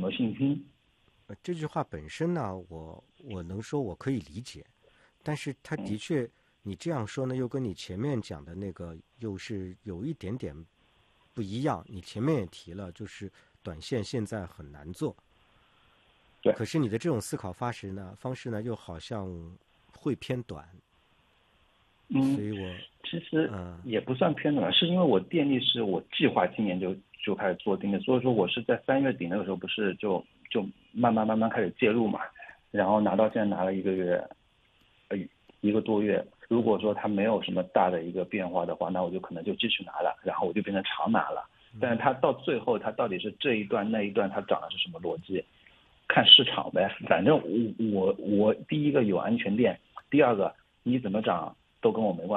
么信心。 这句话本身呢，我能说我可以理解，但是它的确，你这样说呢，又跟你前面讲的那个又是有一点点不一样。你前面也提了，就是短线现在很难做， 对， 可是你的这种思考方式呢，又好像会偏短，所以其实也不算偏短，是因为我电力是我计划今年就开始做定的，所以说我是在3月底那个时候不是就慢慢开始介入嘛，然后拿到现在拿了一个多月。如果说它没有什么大的一个变化的话，那我就可能就继续拿了，然后我就变成长拿了。但是它到最后它到底是这一段那一段它涨的是什么逻辑，看市场呗。反正我第一个有安全链，第二个你怎么涨都跟我没关系。